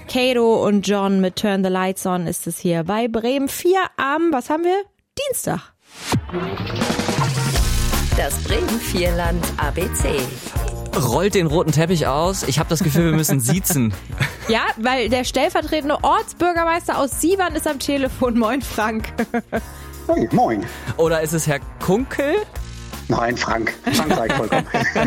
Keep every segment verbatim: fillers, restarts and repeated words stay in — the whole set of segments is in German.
Kato und John mit Turn the Lights On ist es hier bei Bremen vier am, was haben wir? Dienstag. Das Bremen vier Land A B C. Rollt den roten Teppich aus. Ich habe das Gefühl, wir müssen siezen. Ja, weil der stellvertretende Ortsbürgermeister aus Sievern ist am Telefon. Moin, Frank. Hey, moin. Oder ist es Herr Kunkel? Nein, Frank. Frank sei vollkommen.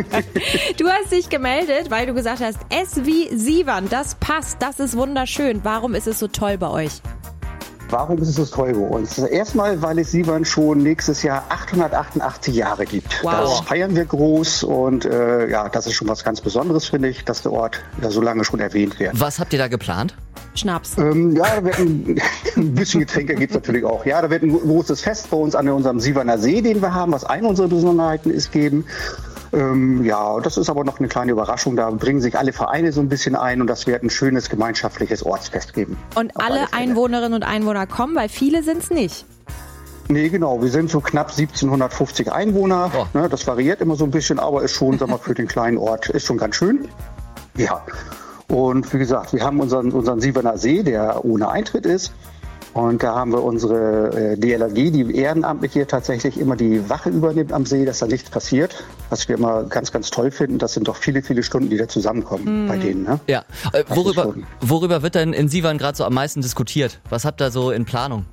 Du hast dich gemeldet, weil du gesagt hast, S wie Sievern, das passt, das ist wunderschön. Warum ist es so toll bei euch? Warum ist es so toll bei uns? Erstmal, weil es Sievern schon nächstes Jahr achthundertachtundachtzig Jahre gibt. Wow. Das feiern wir groß und äh, ja, das ist schon was ganz Besonderes, finde ich, dass der Ort ja so lange schon erwähnt wird. Was habt ihr da geplant? Schnaps. Ähm, ja, da wird ein, ein bisschen Getränke gibt's natürlich auch. Ja, da wird ein großes Fest bei uns an unserem Sieverner See, den wir haben, was eine unserer Besonderheiten ist, geben. Ähm, ja, das ist aber noch eine kleine Überraschung. Da bringen sich alle Vereine so ein bisschen ein und das wird ein schönes gemeinschaftliches Ortsfest geben. Und alle, alle Einwohnerinnen und Einwohner kommen, weil viele sind es nicht. Nee, genau. Wir sind so knapp siebzehnhundertfünfzig Einwohner. Oh. Ne, das variiert immer so ein bisschen, aber ist schon, sag mal, für den kleinen Ort ist schon ganz schön. Ja. Und wie gesagt, wir haben unseren, unseren Sieverner See, der ohne Eintritt ist. Und da haben wir unsere äh, D L R G, die ehrenamtlich hier tatsächlich immer die Wache übernimmt am See, dass da nichts passiert. Was wir immer ganz, ganz toll finden. Das sind doch viele, viele Stunden, die da zusammenkommen mm. bei denen. Ne? Ja. Äh, worüber, worüber wird denn in Sievern gerade so am meisten diskutiert? Was habt ihr so in Planung?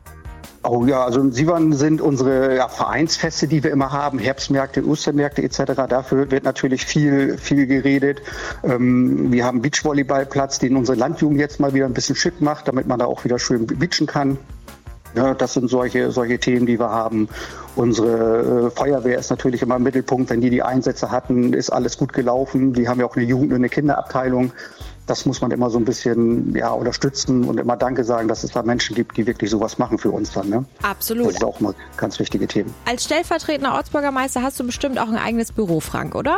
Oh ja, also in Sievern sind unsere ja, Vereinsfeste, die wir immer haben, Herbstmärkte, Ostermärkte et cetera. Dafür wird natürlich viel, viel geredet. Ähm, wir haben einen Beachvolleyballplatz, den unsere Landjugend jetzt mal wieder ein bisschen schick macht, damit man da auch wieder schön beachen kann. Ja, das sind solche, solche Themen, die wir haben. Unsere äh, Feuerwehr ist natürlich immer im Mittelpunkt. Wenn die die Einsätze hatten, ist alles gut gelaufen. Die haben ja auch eine Jugend- und eine Kinderabteilung. Das muss man immer so ein bisschen ja, unterstützen und immer Danke sagen, dass es da Menschen gibt, die wirklich sowas machen für uns dann. Ne? Absolut. Das ist auch mal ganz wichtige Themen. Als stellvertretender Ortsbürgermeister hast du bestimmt auch ein eigenes Büro, Frank, oder?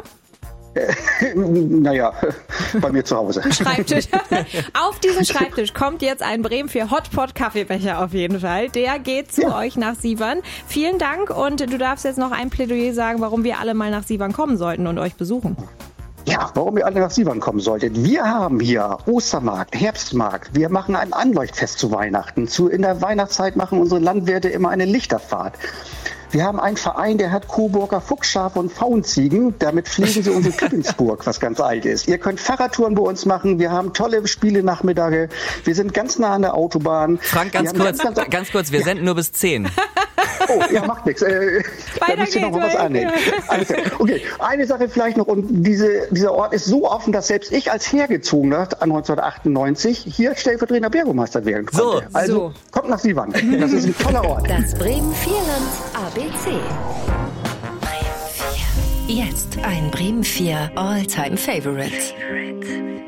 Naja, bei mir zu Hause. Schreibtisch. Auf diesen Schreibtisch kommt jetzt ein Bremen vier Hotpot Kaffeebecher auf jeden Fall. Der geht zu ja. euch nach Sievern. Vielen Dank und du darfst jetzt noch ein Plädoyer sagen, warum wir alle mal nach Sievern kommen sollten und euch besuchen. Ja, warum ihr alle nach Sievern kommen solltet. Wir haben hier Ostermarkt, Herbstmarkt. Wir machen ein Anleuchtfest zu Weihnachten. Zu, in der Weihnachtszeit machen unsere Landwirte immer eine Lichterfahrt. Wir haben einen Verein, der hat Coburger Fuchsschafe und Faunziegen. Damit pflegen sie unsere Pippensburg, was ganz alt ist. Ihr könnt Fahrradtouren bei uns machen. Wir haben tolle Spiele-Nachmittage. Wir sind ganz nah an der Autobahn. Frank, ganz kurz, ganz, ganz, ganz kurz. Wir ja. senden nur bis zehn. Oh, ja, macht nichts. Äh, da müsst ihr noch mal was annehmen. Okay, eine Sache vielleicht noch. Und diese, dieser Ort ist so offen, dass selbst ich als Hergezogener neunzehnhundertachtundneunzig hier stellvertretender Bürgermeister werden konnte. So, also so. Kommt nach Sievern. Das ist ein toller Ort. Das Bremen vier Land A B C. Bremen vier. Jetzt ein Bremen vier All-Time Favorite.